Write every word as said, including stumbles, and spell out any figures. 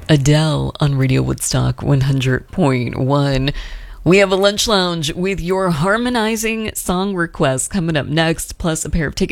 Adele on Radio Woodstock one hundred point one. We have a lunch lounge with your harmonizing song requests coming up next, plus a pair of tickets